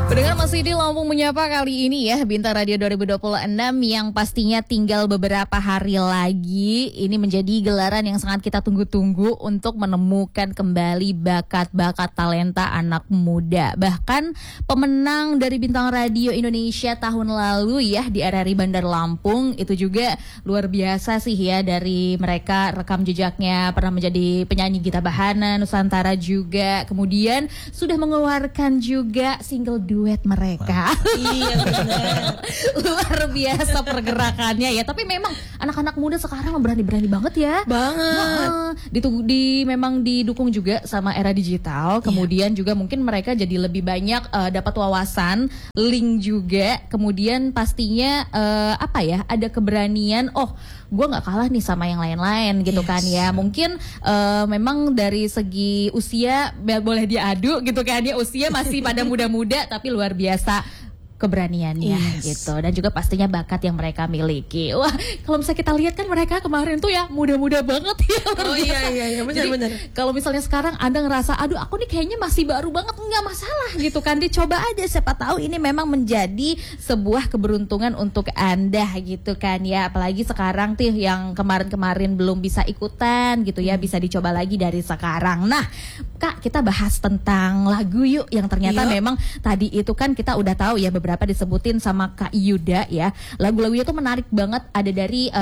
Pendengar masih di Lampung Menyapa kali ini ya, Bintang Radio 2026 yang pastinya tinggal beberapa hari lagi. Ini menjadi gelaran yang sangat kita tunggu-tunggu untuk menemukan kembali bakat-bakat talenta anak muda. Bahkan pemenang dari Bintang Radio Indonesia tahun lalu ya di RRI Bandar Lampung itu juga luar biasa sih ya, dari mereka rekam jejaknya pernah menjadi penyanyi Gita Bahana Nusantara juga. Kemudian sudah mengeluarkan juga single duet mereka. Iya benar. Luar biasa pergerakannya ya. Tapi memang anak-anak muda sekarang berani-berani banget ya. Banget. Memang didukung juga sama era digital. Kemudian juga mungkin mereka jadi lebih banyak dapat wawasan, link juga. Kemudian pastinya ada keberanian. Oh, gue nggak kalah nih sama yang lain-lain gitu kan ya. Mungkin memang dari segi usia boleh diadu gitu kan ya. Usia masih pada muda-muda tapi luar biasa keberaniannya gitu, dan juga pastinya bakat yang mereka miliki. Wah, kalau misalnya kita lihat kan mereka kemarin tuh ya muda-muda banget ya. Oh iya benar. Kalau misalnya sekarang Anda ngerasa aduh aku nih kayaknya masih baru banget, nggak masalah gitu kan, dicoba aja, siapa tahu ini memang menjadi sebuah keberuntungan untuk Anda gitu kan ya. Apalagi sekarang tuh yang kemarin-kemarin belum bisa ikutan gitu ya, bisa dicoba lagi dari sekarang. Nah, Kak, kita bahas tentang lagu yuk, yang ternyata memang tadi itu kan kita udah tahu ya, beberapa disebutin sama Kak Yuda ya. Lagu-lagunya tuh menarik banget, ada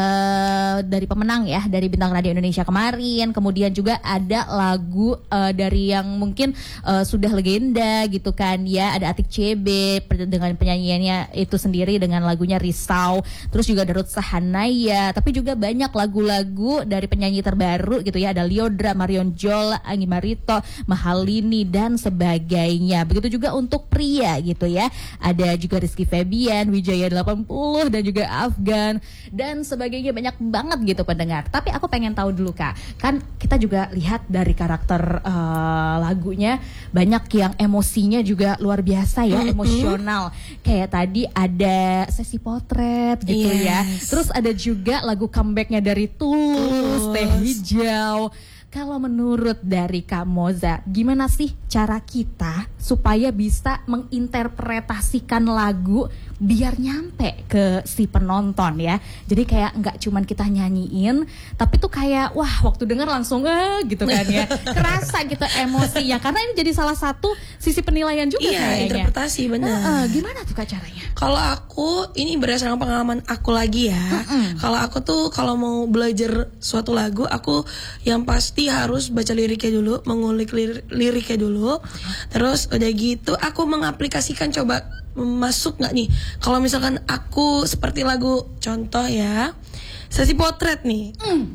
dari pemenang ya, dari Bintang Radio Indonesia kemarin. Kemudian juga ada lagu dari yang mungkin sudah legenda gitu kan ya, ada Atik CB dengan penyanyiannya itu sendiri dengan lagunya Risau. Terus juga ada Ruth Sahanaya, tapi juga banyak lagu-lagu dari penyanyi terbaru gitu ya, ada Lyodra, Marion Jola, Anggi Marito, Mahalini dan sebagainya. Begitu juga untuk pria gitu ya, ada juga Rizky Febian, Wijaya 80 dan juga Afgan dan sebagainya, banyak banget gitu pendengar. Tapi aku pengen tahu dulu Kak, kan kita juga lihat dari karakter lagunya banyak yang emosinya juga luar biasa ya, emosional. Kayak tadi ada sesi potret gitu ya. Terus ada juga lagu comebacknya dari Tulus, Teh Hijau. Kalau menurut dari Kak Moza, gimana sih cara kita supaya bisa menginterpretasikan lagu biar nyampe ke si penonton ya? Jadi kayak nggak cuman kita nyanyiin, tapi tuh kayak wah waktu denger langsung gitu kan ya, kerasa gitu emosinya. Karena ini jadi salah satu sisi penilaian juga kayaknya. Interpretasi benar. Gimana tuh Kak caranya? Kalau aku, ini berdasarkan pengalaman aku lagi ya. Kalau aku tuh kalau mau belajar suatu lagu, aku yang pasti harus baca liriknya dulu, mengulik liriknya dulu. Terus udah gitu aku mengaplikasikan, coba masuk nggak nih. Kalau misalkan aku seperti lagu contoh ya, sesi potret nih,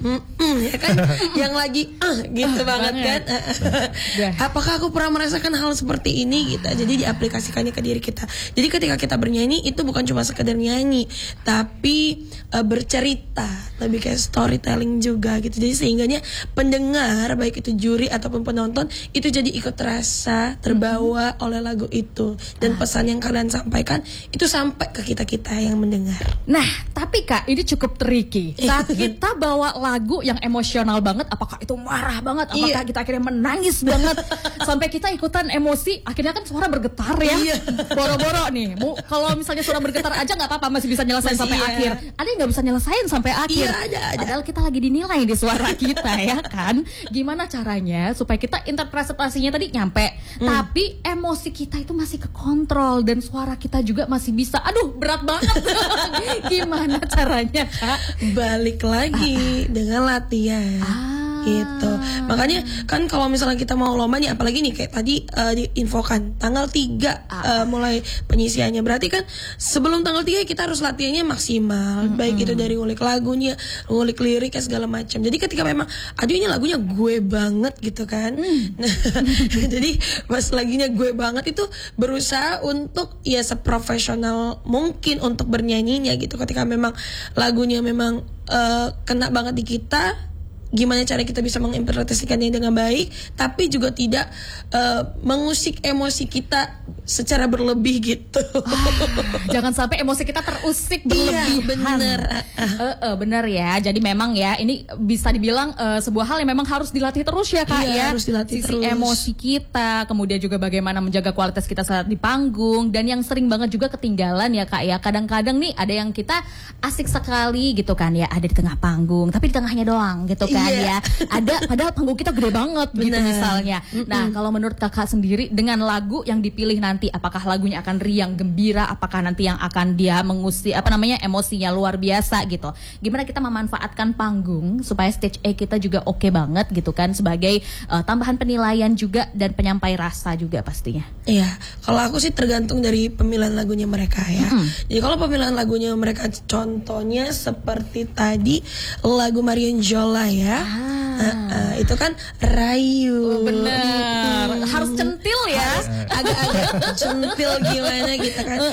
ya kan, yang lagi gitu banget kan. Apakah aku pernah merasakan hal seperti ini gitu? Jadi diaplikasikannya ke diri kita. Jadi ketika kita bernyanyi itu bukan cuma sekedar nyanyi, tapi bercerita, lebih kayak storytelling juga gitu. Jadi sehingganya pendengar, baik itu juri ataupun penonton, itu jadi ikut terasa, terbawa oleh lagu itu, dan pesan yang kalian sampaikan itu sampai ke kita yang mendengar. Nah, tapi Kak, ini cukup tricky. Saat kita bawa lagu yang emosional banget, apakah itu marah banget, apakah kita akhirnya menangis banget sampai kita ikutan emosi, akhirnya kan suara bergetar ya. Boro-boro nih, kalau misalnya suara bergetar aja nggak apa-apa, masih bisa nyelesain sampai akhir. Ada yang nggak bisa nyelesain sampai akhir. Ada. Padahal kita lagi dinilai di suara kita ya kan. Gimana caranya supaya kita interpretasinya tadi nyampe, tapi emosi kita itu masih kekontrol dan suara kita juga masih bisa. Aduh, berat banget. Gimana caranya Kak? Balik lagi dengan latihan. Gitu. Makanya kan kalau misalnya kita mau lomba nih, apalagi nih kayak tadi diinfokan tanggal 3 mulai penyisiannya. Berarti kan sebelum tanggal 3 kita harus latihannya maksimal. Baik itu dari ngulik lagunya, ngulik liriknya segala macam. Jadi ketika memang aduh ini lagunya gue banget gitu kan. Jadi pas laginya gue banget itu berusaha untuk ya seprofesional mungkin untuk bernyanyinya gitu. Ketika memang lagunya memang kena banget di kita, gimana cara kita bisa menginterpretasikannya dengan baik, tapi juga tidak mengusik emosi kita secara berlebih gitu. Jangan sampai emosi kita terusik berlebihan. Bener. Bener ya. Jadi memang ya ini bisa dibilang sebuah hal yang memang harus dilatih terus ya Kak ya. Harus dilatih sisi terus. Emosi kita, kemudian juga bagaimana menjaga kualitas kita saat di panggung, dan yang sering banget juga ketinggalan ya Kak ya. Kadang-kadang nih ada yang kita asik sekali gitu kan ya, ada di tengah panggung tapi di tengahnya doang gitu kan ya. Ada padahal panggung kita gede banget gitu misalnya. Nah, kalau menurut Kakak sendiri dengan lagu yang dipilih nanti, apakah lagunya akan riang gembira, apakah nanti yang akan dia mengusik emosinya luar biasa gitu. Gimana kita memanfaatkan panggung supaya stage A kita juga oke banget gitu kan, sebagai tambahan penilaian juga dan penyampai rasa juga pastinya. Iya, kalau aku sih tergantung dari pemilihan lagunya mereka ya. Jadi kalau pemilihan lagunya mereka, contohnya seperti tadi lagu Marion Jola ya. Itu kan Rayu. Bener. Harus centil ya. Agak-agak centil gimana gitu kan.